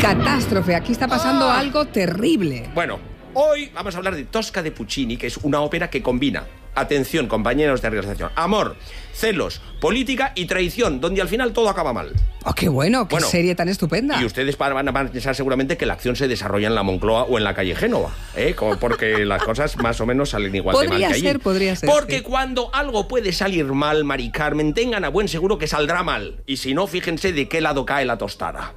Catástrofe, aquí está pasando algo terrible. Bueno, hoy vamos a hablar de Tosca de Puccini, que es una ópera que combina, atención compañeros de realización, amor, celos, política y traición, donde al final todo acaba mal. Oh, qué bueno, qué serie tan estupenda. Y ustedes van a pensar seguramente que la acción se desarrolla en la Moncloa o en la calle Génova, porque las cosas más o menos salen igual de mal que allí. Podría ser. Porque cuando algo puede salir mal, Mari Carmen, tengan a buen seguro que saldrá mal. Y si no, fíjense de qué lado cae la tostada.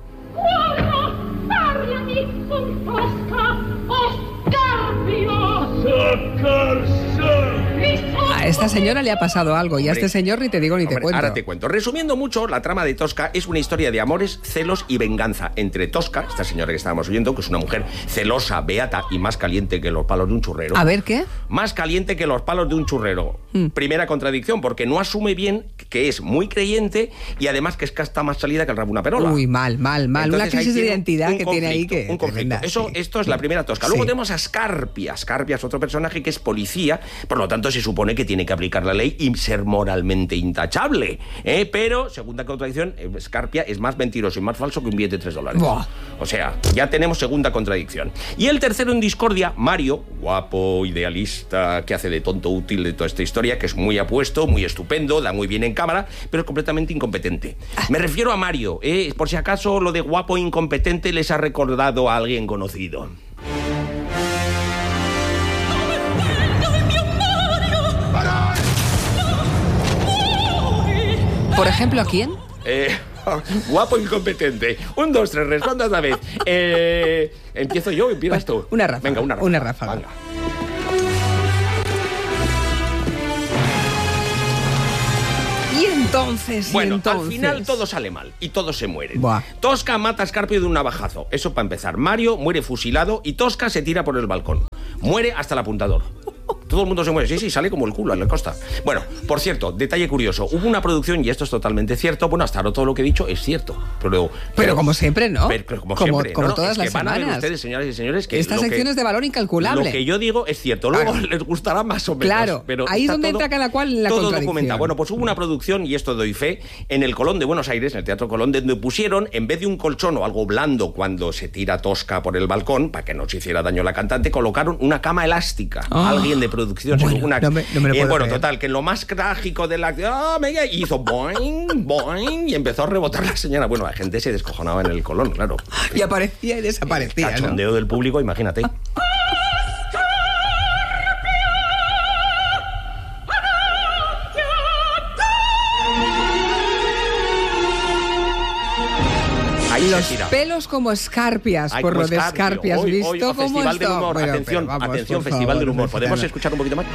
A esta señora le ha pasado algo y a este señor ni te digo ni te cuento. Ahora te cuento. Resumiendo mucho, la trama de Tosca es una historia de amores, celos y venganza entre Tosca, esta señora que estábamos oyendo, que es una mujer celosa, beata y más caliente que los palos de un churrero. A ver, ¿qué? Más caliente que los palos de un churrero. Primera contradicción, porque no asume bien que es muy creyente y además que es que está más salida que el rabo de una perola. Uy, mal. Entonces, una crisis de identidad que tiene ahí que... Un conflicto. Esto es la primera Tosca. Luego tenemos a Scarpia. Scarpia es otro personaje que es policía, por lo tanto se supone que tiene que aplicar la ley y ser moralmente intachable. Pero, segunda contradicción, Scarpia es más mentiroso y más falso que un billete de $3. Buah. O sea, ya tenemos segunda contradicción. Y el tercero en discordia, Mario, guapo, idealista, que hace de tonto útil de toda esta historia, que es muy apuesto, muy estupendo, da muy bien en cámara, pero es completamente incompetente. Me refiero a Mario, por si acaso lo de guapo e incompetente les ha recordado a alguien conocido. Por ejemplo, ¿a quién? Guapo e incompetente. 1, 2, 3, responda otra vez. ¿Empiezo yo o empiezas tú? Una ráfaga. Venga, una ráfaga. Una ráfaga. Venga. Y entonces, Al final todo sale mal y todos se mueren. Buah. Tosca mata a Scarpio de un navajazo. Eso para empezar. Mario muere fusilado y Tosca se tira por el balcón. Muere hasta el apuntador. Todo el mundo se muere, sí, sale como el culo en la costa. Bueno, por cierto, detalle curioso, hubo una producción, y esto es totalmente cierto, bueno, hasta ahora todo lo que he dicho es cierto, pero como siempre, ¿no? Pero como siempre, como ¿no? todas es las que van semanas. A ver ustedes, señoras y señores, que esta sección es de valor incalculable. Lo que yo digo es cierto, luego les gustará más o menos. Claro, pero ahí es donde entra cada cual en la todo contradicción. documentado. Bueno, pues hubo una producción, y esto doy fe, en el Colón de Buenos Aires, en el Teatro Colón, donde pusieron, en vez de un colchón o algo blando cuando se tira Tosca por el balcón, para que no se hiciera daño a la cantante, colocaron una cama elástica. Alguien de producción, bueno, no me lo puedo bueno, creer. total, que lo más trágico de la... y hizo boing, boing, y empezó a rebotar la señora. Bueno, la gente se descojonaba en el Colón, claro. Y aparecía y desaparecía, cachondeo del público, imagínate. Los pelos como escarpias, por lo de escarpias, ¿visto hoy, cómo Festival esto? del Humor, Bueno, atención, vamos, atención, por Festival favor, del Humor. ¿Podemos escuchar un poquito más?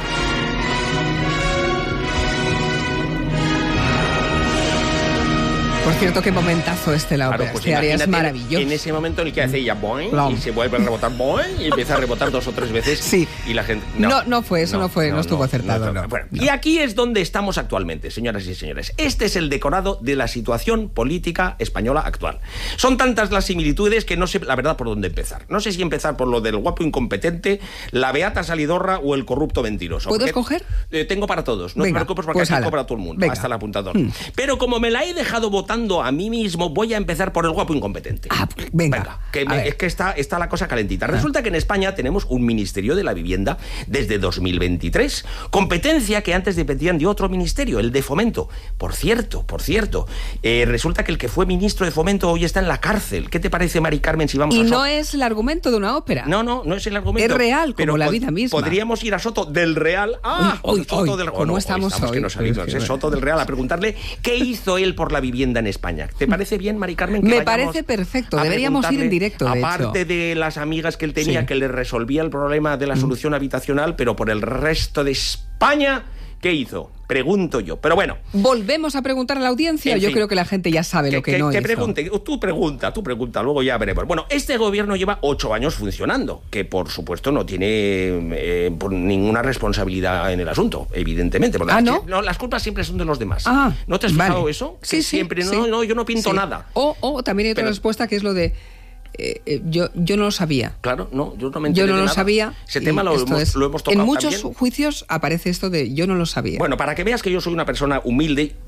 Por cierto, qué momentazo la ópera. Pues este área es maravilloso. En ese momento en el que hace ella boing, y se vuelve a rebotar boing, y empieza a rebotar 2 o 3 veces. Sí. Y la gente... No fue eso, no estuvo acertado. Bueno, y aquí es donde estamos actualmente, señoras y señores. Este es el decorado de la situación política española actual. Son tantas las similitudes que no sé, la verdad, por dónde empezar. No sé si empezar por lo del guapo incompetente, la beata salidorra o el corrupto mentiroso. ¿Puedo escoger? Tengo para todos. No Venga, te preocupes porque pues tengo para todo el mundo. Venga. Hasta el apuntador. Pero como me la he dejado votando a mí mismo, voy a empezar por el guapo incompetente. Venga. Es que está la cosa calentita. Resulta que en España tenemos un Ministerio de la Vivienda desde 2023. Competencia que antes dependían de otro ministerio, el de Fomento. Por cierto, resulta que el que fue ministro de Fomento hoy está en la cárcel. ¿Qué te parece, Mari Carmen, si vamos a Soto? Y no es el argumento de una ópera. No es el argumento. Es real, como pero la vida misma. Podríamos ir a Soto del Real. Soto del ¿cómo estamos hoy? Que no salimos, Soto del Real, a preguntarle qué hizo él por la vivienda en España. ¿Te parece bien, Mari Carmen? Me parece perfecto. Deberíamos ir en directo, aparte de las amigas que él tenía, que le resolvía el problema de la solución habitacional, pero por el resto de España, ¿qué hizo? Pregunto yo. Pero bueno. ¿Volvemos a preguntar a la audiencia? Yo creo que la gente ya sabe lo que no hizo. Pregunte. Tú pregunta, luego ya veremos. Bueno, este gobierno lleva 8 años funcionando, que por supuesto no tiene ninguna responsabilidad en el asunto, evidentemente. ¿No? Las culpas siempre son de los demás. ¿No te has fijado eso? Sí, siempre, sí. No, yo no pinto nada. O también hay otra respuesta que es lo de... yo no lo sabía. Claro, yo no me enteré de nada. Yo no lo sabía. Ese tema lo hemos tocado en muchos también. juicios aparece esto de yo no lo sabía. Bueno, para que veas que yo soy una persona humilde,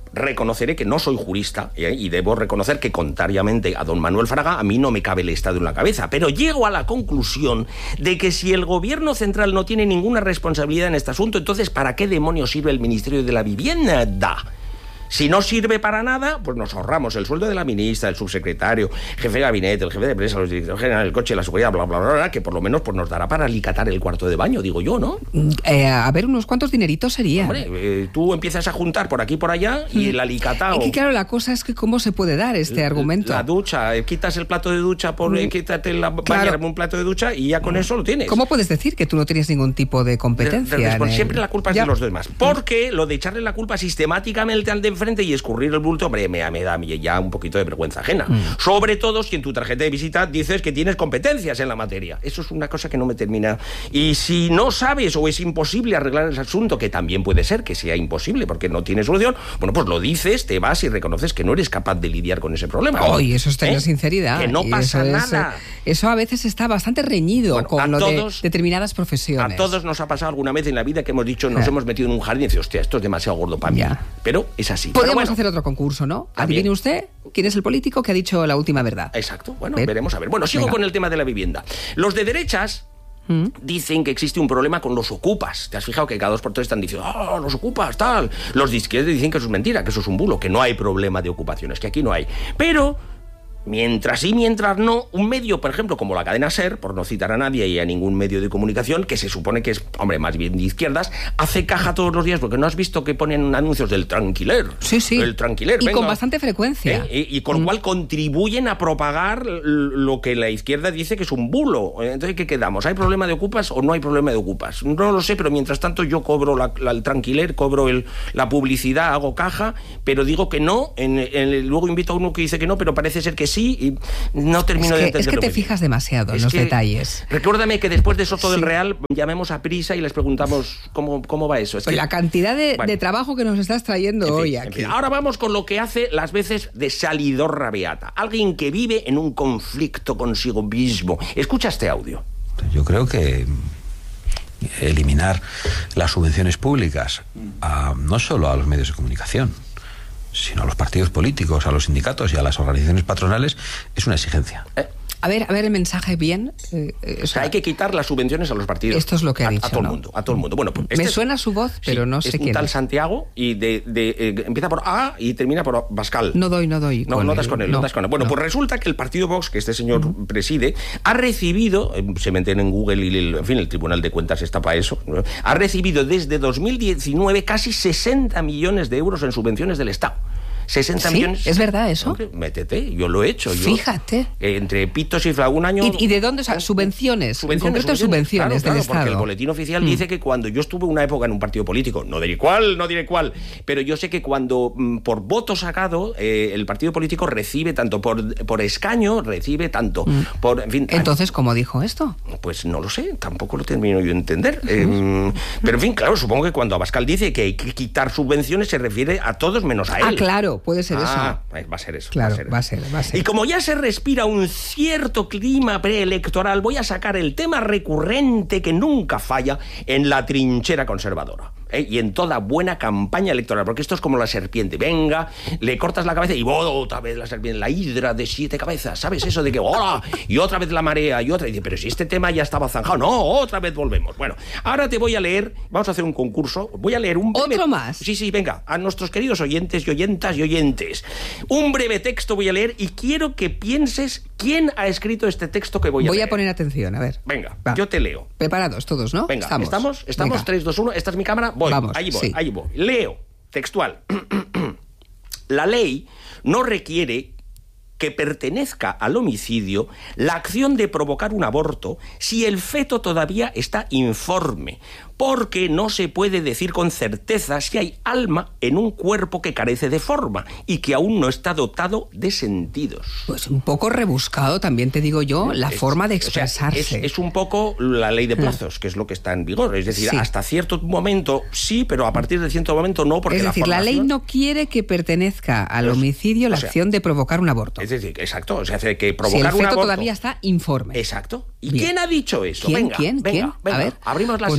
reconoceré que no soy jurista y debo reconocer que, contrariamente a don Manuel Fraga, a mí no me cabe el Estado en la cabeza, pero llego a la conclusión de que si el gobierno central no tiene ninguna responsabilidad en este asunto, entonces ¿para qué demonios sirve el Ministerio de la Vivienda? Si no sirve para nada, pues nos ahorramos el sueldo de la ministra, el subsecretario, jefe de gabinete, el jefe de prensa, los directores generales, el coche, la seguridad, bla, bla, bla, bla, que por lo menos pues nos dará para alicatar el cuarto de baño, digo yo, ¿no? A ver, unos cuantos dineritos serían. Hombre, tú empiezas a juntar por aquí y por allá y el alicatado... Es que claro, la cosa es que cómo se puede dar este argumento. La ducha, quitas el plato de ducha, quítate la bañera, un plato de ducha y ya con eso lo tienes. ¿Cómo puedes decir que tú no tienes ningún tipo de competencia? Siempre la culpa es de los demás. Porque lo de echarle la culpa sistemáticamente al de enfrente y escurrir el bulto, hombre, me da ya un poquito de vergüenza ajena. Sobre todo si en tu tarjeta de visita dices que tienes competencias en la materia. Eso es una cosa que no me termina. Y si no sabes o es imposible arreglar ese asunto, que también puede ser que sea imposible porque no tiene solución, bueno, pues lo dices, te vas y reconoces que no eres capaz de lidiar con ese problema. Y eso es tener sinceridad. Que no pasa nada. Eso a veces está bastante reñido con lo de determinadas profesiones. A todos nos ha pasado alguna vez en la vida que hemos dicho, nos hemos metido en un jardín y dices, hostia, esto es demasiado gordo para mí. Pero es así. Podríamos hacer otro concurso, ¿no? Adivine usted quién es el político que ha dicho la última verdad. Exacto. Bueno, veremos a ver. Bueno, sigo con el tema de la vivienda. Los de derechas dicen que existe un problema con los ocupas. ¿Te has fijado que cada 2 por 3 están diciendo, los ocupas, tal? Los de izquierda dicen que eso es mentira, que eso es un bulo, que no hay problema de ocupaciones, que aquí no hay. Pero... mientras sí, mientras no, un medio, por ejemplo, como la cadena SER, por no citar a nadie y a ningún medio de comunicación, que se supone que es, hombre, más bien de izquierdas, hace caja todos los días, porque no has visto que ponen anuncios del tranquiler. Sí. El tranquiler, y venga, con bastante frecuencia. Y con lo cual contribuyen a propagar lo que la izquierda dice que es un bulo. Entonces, ¿qué quedamos? ¿Hay problema de ocupas o no hay problema de ocupas? No lo sé, pero mientras tanto yo cobro el tranquiler, cobro la publicidad, hago caja, pero digo que no, luego invito a uno que dice que no, pero parece ser que sí, y no termino de entenderlo. Es que te fijas demasiado en los detalles. Recuérdame que después de Soto del Real llamemos a Prisa y les preguntamos cómo va eso. La cantidad de trabajo que nos estás trayendo hoy aquí. Ahora vamos con lo que hace las veces de salidorra beata. Alguien que vive en un conflicto consigo mismo. Escucha este audio. Yo creo que eliminar las subvenciones públicas no solo a los medios de comunicación, sino a los partidos políticos, a los sindicatos y a las organizaciones patronales, es una exigencia. A ver el mensaje bien. Hay que quitar las subvenciones a los partidos. Esto es lo que ha dicho. A todo el mundo, a todo el mundo. Bueno, pues me suena su voz, pero no sé quién. Es un tal Santiago y empieza por A y termina por Bascal. No doy. No das con él. Bueno, pues resulta que el partido Vox, que este señor preside, ha recibido, se meten en Google y el Tribunal de Cuentas está para eso, ¿no? Ha recibido desde 2019 casi 60 millones de euros en subvenciones del Estado. 60 millones. ¿Es verdad eso? Hombre, métete, yo lo he hecho. Fíjate. Entre pitos y un año... ¿Y de dónde? O sea, subvenciones. En concreto subvenciones del Estado. Porque el boletín oficial dice que cuando yo estuve una época en un partido político, no diré cuál, pero yo sé que cuando por voto sacado el partido político recibe tanto por escaño, recibe tanto por... En fin. Entonces, ¿cómo dijo esto? Pues no lo sé, tampoco lo termino yo de entender. Pero en fin, claro, supongo que cuando Abascal dice que hay que quitar subvenciones se refiere a todos menos a él. Claro. Puede ser eso. Va a ser eso. Claro, va a ser. Y como ya se respira un cierto clima preelectoral, voy a sacar el tema recurrente que nunca falla en la trinchera conservadora. Y en toda buena campaña electoral, porque esto es como la serpiente. Venga, le cortas la cabeza y otra vez la serpiente, la hidra de 7 cabezas, ¿sabes? Eso de que ¡hola! Y otra vez la marea, y otra. Y dice, pero si este tema ya estaba zanjado. No, otra vez volvemos. Bueno, ahora te voy a leer, vamos a hacer un concurso, voy a leer un breve... ¿Otro más? Sí, venga, a nuestros queridos oyentes y oyentas y oyentes. Un breve texto voy a leer y quiero que pienses quién ha escrito este texto que voy a leer. Voy a poner atención, a ver. Venga, yo te leo. Preparados todos, ¿no? Venga, ¿estamos? Venga. 3, 2, 1, esta es mi cámara. Vamos, ahí voy. Leo, textual. La ley no requiere que pertenezca al homicidio la acción de provocar un aborto si el feto todavía está informe, porque no se puede decir con certeza si hay alma en un cuerpo que carece de forma y que aún no está dotado de sentidos. Pues un poco rebuscado, también te digo yo, la forma de expresarse. O sea, es un poco la ley de plazos, que es lo que está en vigor. Es decir, hasta cierto momento sí, pero a partir de cierto momento no, porque es decir, la ley no quiere que pertenezca al homicidio la acción de provocar un aborto. Es decir, exacto, o sea, hace que provocar un aborto. Si el feto aborto todavía está informe. Exacto. ¿Y quién ha dicho eso? ¿Quién? Venga, a ver, abrimos las... Pues no lo sé,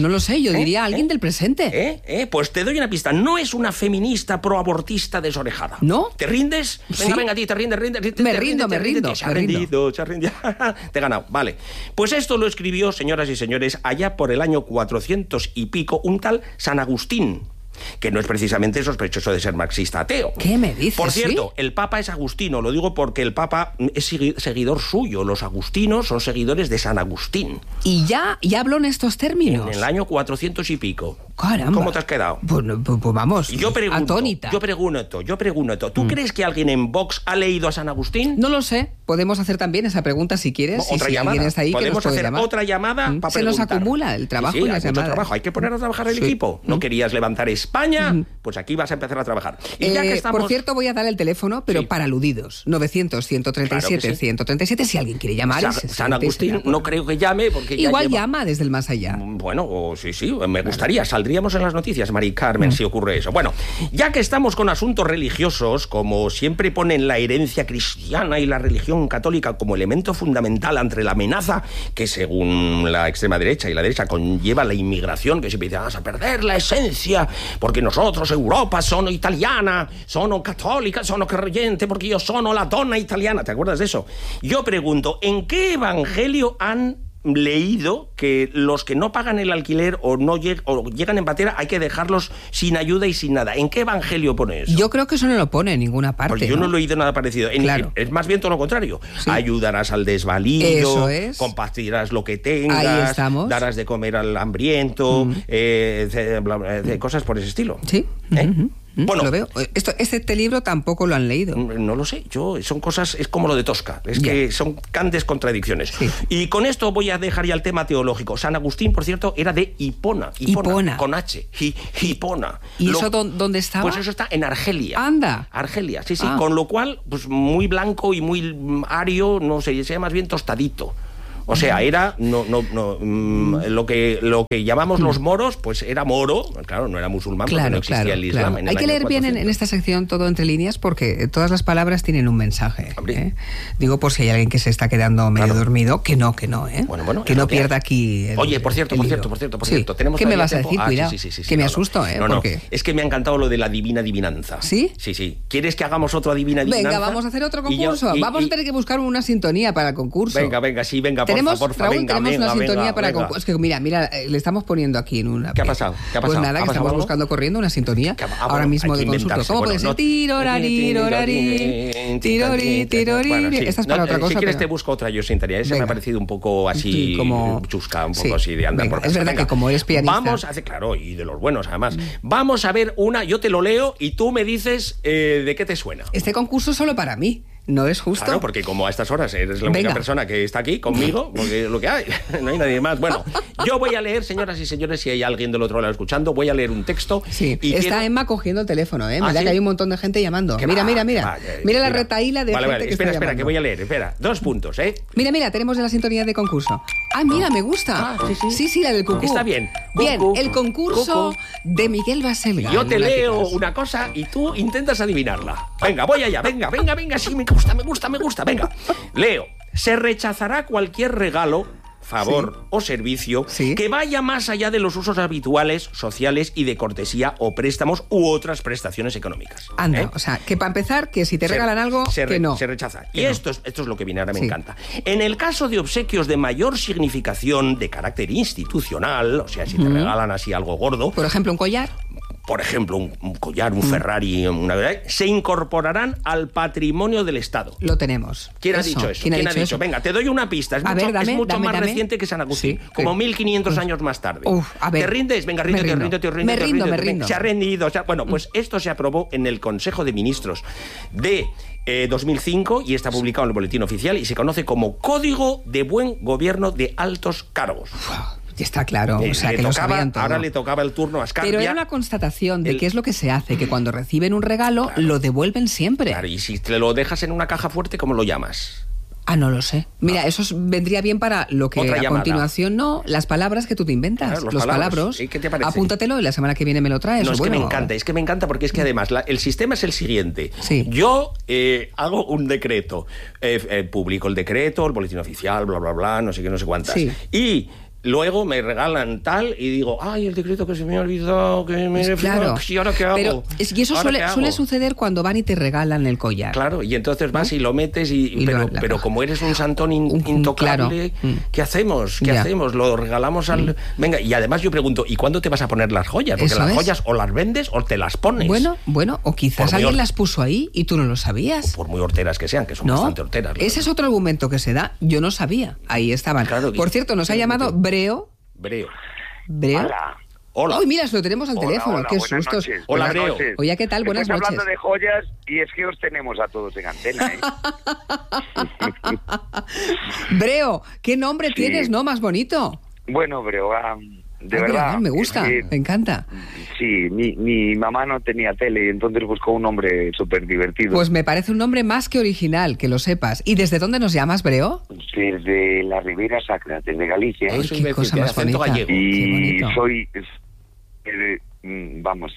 yo diría alguien del presente. Pues te doy una pista. No es una feminista proabortista desorejada. ¿No? ¿Te rindes? Venga, venga, ti, te rindes. Me rindo. Se ha rendido. Te he ganado. Vale. Pues esto lo escribió, señoras y señores, allá por el año 400 y pico, un tal San Agustín, que no es precisamente sospechoso de ser marxista ateo. ¿Qué me dices? Por cierto, ¿sí? El Papa es agustino, lo digo porque el Papa es seguidor suyo. Los agustinos son seguidores de San Agustín. ¿Y ya habló en estos términos? En el año 400 y pico. Caramba. ¿Cómo te has quedado? Pues vamos, yo pregunto, atónita. Yo pregunto. ¿Tú crees que alguien en Vox ha leído a San Agustín? No lo sé. Podemos hacer también esa pregunta si quieres. Otra si llamada. alguien está ahí, Podemos que nos puede hacer llamar. otra llamada para Se preguntar. nos acumula el trabajo Sí, y las hay mucho llamadas. trabajo. Hay que poner a trabajar el Sí. equipo. ¿No querías levantar España? Pues aquí vas a empezar a trabajar. Y ya que estamos... Por cierto, voy a dar el teléfono, pero para aludidos. 900-137-137, si alguien quiere llamar. San Agustín no creo que llame porque igual llama desde el más allá. Bueno, sí, me gustaría. Saldríamos en las noticias, Mari Carmen, si ocurre eso. Bueno, ya que estamos con asuntos religiosos, como siempre ponen la herencia cristiana y la religión católica como elemento fundamental ante la amenaza que, según la extrema derecha y la derecha, conlleva la inmigración, que siempre dicen, vas a perder la esencia, porque nosotros, Europa, sono italiana, sono católica, sono creyente, porque yo sono la donna italiana. ¿Te acuerdas de eso? Yo pregunto, ¿en qué evangelio han leído que los que no pagan el alquiler o llegan en patera hay que dejarlos sin ayuda y sin nada? ¿En qué evangelio pone eso? Yo creo que eso no lo pone en ninguna parte. Porque yo no lo he oído nada parecido. Claro. Es más bien todo lo contrario. Sí. Ayudarás al desvalido, eso es. Compartirás lo que tengas, ahí estamos. Darás de comer al hambriento, cosas por ese estilo. Sí. Bueno, lo veo. Este libro tampoco lo han leído. No lo sé. Son cosas, es como lo de Tosca. Es que son grandes contradicciones. Sí. Y con esto voy a dejar ya el tema teológico. San Agustín, por cierto, era de Hipona. Con H. Hipona. ¿Y eso dónde estaba? Pues eso está en Argelia. Anda. Argelia, sí. Con lo cual, pues muy blanco y muy ario, no sé, se llama más bien tostadito. O sea, era lo que llamamos los moros, pues era moro, claro, no era musulmán, porque no existía el Islam. Claro. Hay que leer bien en esta sección todo entre líneas, porque todas las palabras tienen un mensaje. Digo, por si hay alguien que se está quedando medio dormido, que no, Bueno, que no pierda aquí el, Oye, por cierto. ¿Qué me vas a decir? Cuidado, que me asusto, porque... Es que me ha encantado lo de la divina adivinanza. ¿Sí? Sí. ¿Quieres que hagamos otro adivina adivinanza? Venga, vamos a hacer otro concurso. Vamos a tener que buscar una sintonía para el concurso. Venga, Tenemos venga, una sintonía para concurso. Es que mira, le estamos poniendo aquí en una... ¿Qué ha pasado? Pues nada, que estamos buscando corriendo una sintonía ahora mismo de consulta. ¿Cómo puede ser? Tirorari. Esta es para otra cosa. Si quieres te busco otra yo sintonía. Esa me ha parecido un poco así chusca, un poco así de andar por casa. Es verdad que como eres pianista... Vamos a hacer, claro, y de los buenos además. Vamos a ver una, yo te lo leo y tú me dices de qué te suena. Este concurso es solo para mí. ¿No es justo? Claro, porque como a estas horas eres la única persona que está aquí conmigo, porque es lo que hay, no hay nadie más. Bueno, yo voy a leer, señoras y señores, si hay alguien del otro lado escuchando, voy a leer un texto. Sí, y está Emma cogiendo el teléfono, ¿eh? Mira que hay un montón de gente llamando. Mira. Mira la retaíla de gente que espera, está llamando. Que voy a leer, espera. 2 puntos, ¿eh? Mira, tenemos la sintonía de concurso. Mira, me gusta. Sí, la del cucú. Está bien. Bien, el concurso de Miguel Baselga. Yo te leo una cosa y tú intentas adivinarla. Venga, voy allá, venga, sí, me gusta. Venga, leo. Se rechazará cualquier regalo, favor o servicio que vaya más allá de los usos habituales, sociales y de cortesía o préstamos u otras prestaciones económicas. Anda, o sea, que para empezar, que si te regalan algo, que no. Se rechaza. Y esto es lo que viene ahora, me encanta. En el caso de obsequios de mayor significación de carácter institucional, o sea, si te regalan así algo gordo... Por ejemplo, un collar. Por ejemplo, un collar, un Ferrari, se incorporarán al patrimonio del Estado. Lo tenemos. ¿Quién ha dicho eso? ¿Quién ha dicho eso? Venga, te doy una pista. Es mucho más reciente que San Agustín. Como 1500 años más tarde. ¿Te rindes? Venga, ríndete. Me rindo. Se ha rendido. Bueno, pues esto se aprobó en el Consejo de Ministros de 2005 y está publicado en el Boletín Oficial y se conoce como Código de Buen Gobierno de Altos Cargos. Ya está claro, o sea, que lo sabían todo. Ahora le tocaba el turno a Ascarpia. Pero era una constatación de qué es lo que se hace, que cuando reciben un regalo, lo devuelven siempre. Claro, y si te lo dejas en una caja fuerte, ¿cómo lo llamas? No lo sé. Mira, eso vendría bien para lo que a continuación las palabras que tú te inventas. Claro, los palabras. ¿Qué te parece? Apúntatelo y la semana que viene me lo traes. No, es que me encanta porque es que además el sistema es el siguiente. Sí. Yo hago un decreto, publico el decreto, el boletín oficial, bla, bla, bla, no sé qué, no sé cuántas. Sí. Y luego me regalan tal y digo, ay, el decreto que se me ha olvidado, que me... Claro. ¿Y ahora qué hago? Pero y eso suele suceder cuando van y te regalan el collar. Claro, y entonces vas y lo metes pero como eres un santón intocable, claro. ¿Qué hacemos? ¿Qué hacemos? Lo regalamos al... Venga, y además yo pregunto, ¿y cuándo te vas a poner las joyas? Porque las joyas o las vendes o te las pones. Bueno, o quizás alguien las puso ahí y tú no lo sabías. Por muy horteras que sean, que son bastante horteras. Ese es otro argumento que se da. Yo no sabía. Ahí estaban. Claro, por cierto, nos ha llamado Breo. Hola. Ay, mira, lo tenemos al teléfono. Hola, qué sustos. Noches. Hola, Breo. Oye, ¿qué tal? Buenas noches. Hablando de joyas y es que os tenemos a todos en antena, ¿eh? Breo, ¿qué nombre tienes, no? Más bonito. Bueno, Breo, de verdad. Me gusta, me encanta. Sí, mi mamá no tenía tele y entonces buscó un nombre súper divertido. Pues me parece un nombre más que original, que lo sepas. ¿Y desde dónde nos llamas, Breo? Desde la Ribera Sacra, desde Galicia. Ay, qué cosa más bonita. Gallego. Y soy... vamos...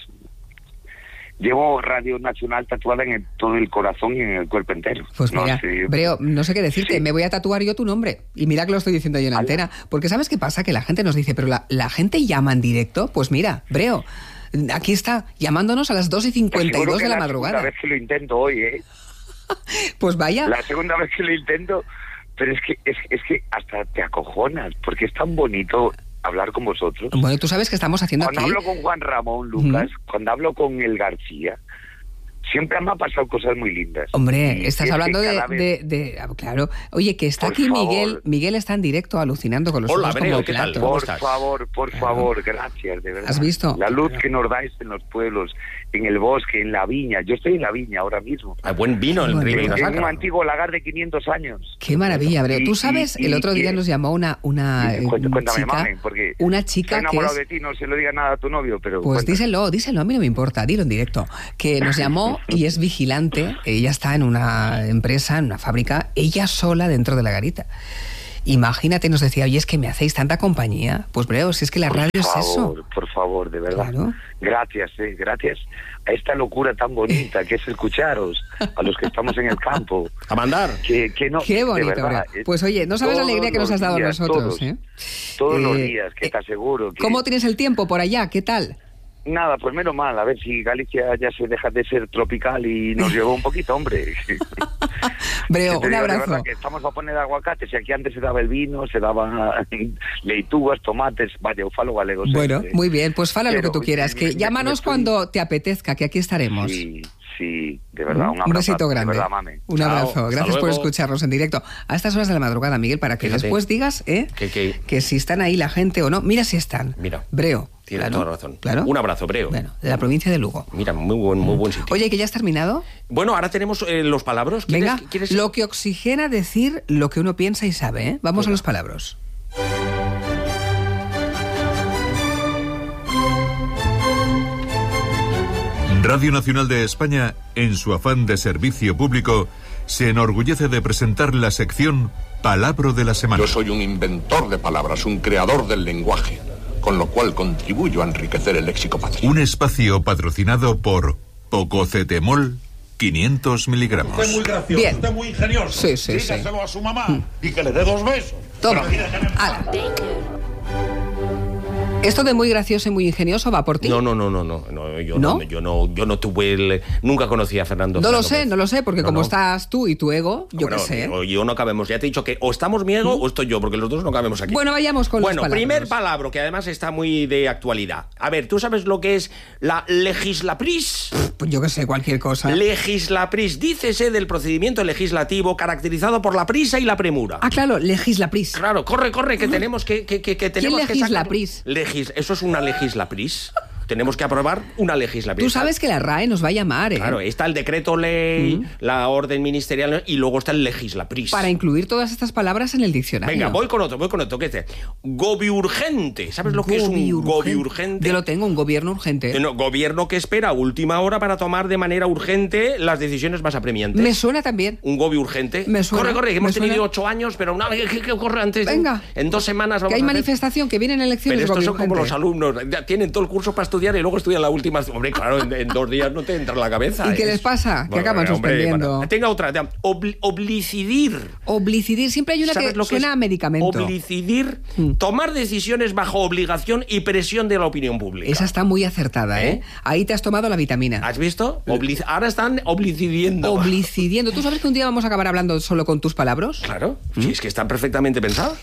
Llevo Radio Nacional tatuada en todo el corazón y en el cuerpo entero. Pues mira, Breo, no sé qué decirte, me voy a tatuar yo tu nombre. Y mira que lo estoy diciendo yo en antena. Porque ¿sabes qué pasa? Que la gente nos dice, pero la gente llama en directo. Pues mira, Breo, aquí está, llamándonos a las 2:52 de la madrugada. La segunda vez que lo intento hoy, ¿eh? Pues vaya. La segunda vez que lo intento, pero es que hasta te acojonas, porque es tan bonito hablar con vosotros. Bueno, tú sabes que estamos haciendo cuando aquí... hablo con Juan Ramón, Lucas, cuando hablo con el García, siempre me han pasado cosas muy lindas. Hombre, estás hablando de claro. Oye, que está aquí Miguel. Miguel está en directo alucinando con los ojos como plato. Por favor, gracias, de verdad. ¿Has visto? La luz que nos dais en los pueblos, en el bosque, en la viña. Yo estoy en la viña ahora mismo. Hay buen vino en Ribera Sacra. Es un antiguo lagar de 500 años. Qué maravilla, Breo. Tú sabes, el otro día nos llamó una cuéntame, chica, mami, porque una chica estoy enamorado de ti, no se lo diga nada a tu novio, pero... Pues díselo, a mí no me importa, dilo en directo. Que nos llamó y es vigilante, ella está en una empresa, en una fábrica, ella sola dentro de la garita. Imagínate, nos decía, oye, es que me hacéis tanta compañía. Pues, Breo, si es que la radio es eso. Por favor, de verdad. Claro. Gracias a esta locura tan bonita que es escucharos, a los que estamos en el campo. A mandar. Que no, qué bonito, verdad, Breo. Pues oye, no sabes la alegría que nos has dado a nosotros. Todos los días, que te aseguro. ¿Cómo tienes el tiempo por allá? ¿Qué tal? Nada, pues menos mal, a ver si Galicia ya se deja de ser tropical y nos llevó un poquito, hombre. Breo, un abrazo. Que estamos a poner aguacates y aquí antes se daba el vino, se daba leitugas, tomates, vaya, falo galego. Bueno, muy bien, pues fala lo que tú quieras, que llámanos cuando te apetezca, que aquí estaremos. Sí, de verdad, un abrazo. Un besito grande. De verdad, mami. Un abrazo. Gracias por escucharnos en directo a estas horas de la madrugada, Miguel, para que después digas que si están ahí la gente o no. Mira si están. Mira. Breo. Tienes toda la razón. Claro. Un abrazo, Breo. Bueno, de la provincia de Lugo. Mira, muy buen sitio. Oye, ¿que ya has terminado? Bueno, ahora tenemos los palabras. Venga, lo que oxigena decir lo que uno piensa y sabe, ¿eh? Vamos a los palabras. Radio Nacional de España, en su afán de servicio público, se enorgullece de presentar la sección Palabra de la Semana. Yo soy un inventor de palabras, un creador del lenguaje, con lo cual contribuyo a enriquecer el léxico patrio. Un espacio patrocinado por Pococetemol 500 miligramos. Usted es muy gracioso, bien. Usted es muy ingenioso. Sí. Dígaselo a su mamá y que le dé 2 besos. Toma, hala. ¿Esto de muy gracioso y muy ingenioso va por ti? No, yo no tuve nunca conocí a Fernando. No lo sé, porque como estás tú y tu ego, yo qué sé. Yo no cabemos, ya te he dicho que o estamos mi ego o estoy yo, porque los dos no cabemos aquí. Bueno, vayamos con las palabras. Bueno, primer palabra, que además está muy de actualidad. A ver, ¿tú sabes lo que es la legislapris? Pues yo qué sé, cualquier cosa. Legislapris, dícese del procedimiento legislativo caracterizado por la prisa y la premura. Ah, claro, legislapris. Claro, corre, que tenemos que tenemos que legislapris? Eso es una legislapris. Tenemos que aprobar una legislapris. Tú sabes que la RAE nos va a llamar, ¿eh? Claro, está el decreto ley, la orden ministerial y luego está el legislapris. Para incluir todas estas palabras en el diccionario. Venga, voy con otro, ¿qué es? Gobiurgente. ¿Sabes lo que es un gobiurgente? Yo lo tengo, un gobierno urgente. No, gobierno que espera a última hora para tomar de manera urgente las decisiones más apremiantes. Me suena también. Un gobiurgente. Me suena. Corre, que hemos tenido 8 años, pero ¿qué ocurre antes? Venga. En 2 semanas vamos que hay a hacer... manifestación, que vienen elecciones. Pero estos son como los alumnos, tienen todo el curso para estudiar estudiar y luego estudian la última. Hombre, claro, en 2 días no te entra en la cabeza. ¿Y qué les pasa? Que acaban suspendiendo. Bueno, tenga otra. Oblicidir. Oblicidir, siempre hay una que suena a medicamento. Oblicidir, tomar decisiones bajo obligación y presión de la opinión pública. Esa está muy acertada, ¿eh? Ahí te has tomado la vitamina. ¿Has visto? Ahora están oblicidiendo. Oblicidiendo. ¿Tú sabes que un día vamos a acabar hablando solo con tus palabras? Claro. Sí, es que están perfectamente pensados.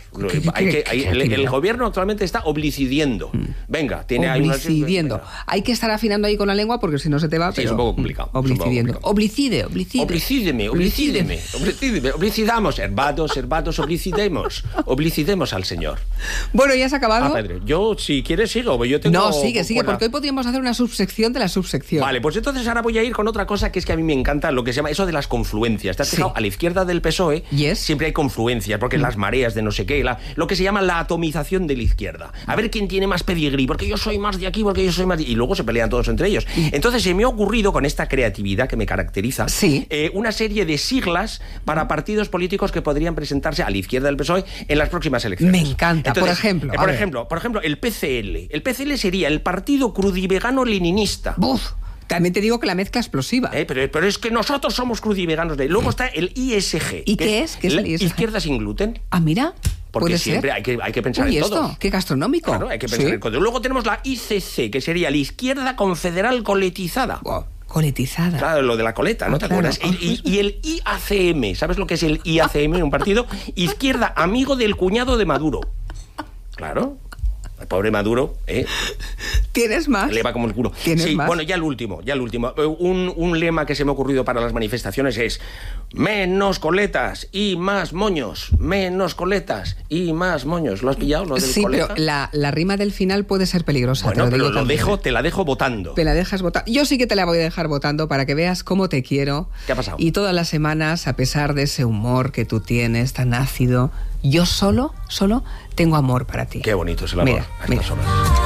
El gobierno actualmente está oblicidiendo. Venga, tiene ahí oblicidiendo. Hay que estar afinando ahí con la lengua porque si no se te va. Sí, es un poco complicado. Oblicidiendo. Oblicide. Oblicideme. Oblicidamos. Herbatos, oblicidemos al Señor. Bueno, ¿ya has acabado? Pedro, yo, si quieres, sigo. Yo tengo no, sigue, porque hoy podríamos hacer una subsección de la subsección. Vale, pues entonces ahora voy a ir con otra cosa que es que a mí me encanta, lo que se llama eso de las confluencias. ¿Te has fijado? A la izquierda del PSOE siempre hay confluencias, porque las mareas de no sé qué, lo que se llama la atomización de la izquierda. A ver quién tiene más pedigrí, porque yo soy más de aquí, porque yo soy más de... Y luego se pelean todos entre ellos. Entonces se me ha ocurrido, con esta creatividad que me caracteriza, una serie de siglas para partidos políticos que podrían presentarse a la izquierda del PSOE en las próximas elecciones. Me encanta. Entonces, por ejemplo, el PCL. El PCL sería el Partido Crudivegano-Leninista. ¡Buf! También te digo que la mezcla explosiva. Pero es que nosotros somos crudiveganos. Luego está el ISG. ¿Y qué es? ¿Qué es el ISG? Izquierda sin gluten. Ah, mira. Porque siempre hay que pensar en todo. Qué gastronómico. Claro, hay que pensar en todo. Luego tenemos la ICC, que sería la Izquierda Confederal Coletizada. Wow. Coletizada. Claro, lo de la coleta, ¿no te acuerdas? Y el IACM, ¿sabes lo que es el IACM? Un partido Izquierda Amigo del Cuñado de Maduro. Claro. El pobre Maduro, ¿Tienes más? Le va como el culo. ¿Tienes más? Bueno, ya el último. Un lema que se me ha ocurrido para las manifestaciones es: menos coletas y más moños. Menos coletas y más moños. ¿Lo has pillado, lo del coleta? Pero la rima del final puede ser peligrosa. Bueno, pero te la dejo votando. Te la dejas votando. Yo sí que te la voy a dejar votando para que veas cómo te quiero. ¿Qué ha pasado? Y todas las semanas, a pesar de ese humor que tú tienes tan ácido, yo solo tengo amor para ti. Qué bonito es el amor. Mira. Horas.